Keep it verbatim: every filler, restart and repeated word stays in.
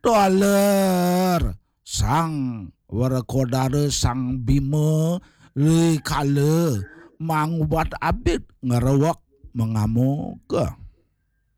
dolar sang Warakodare sang Bima le kale mangbat abid ngerawak mengamuk ke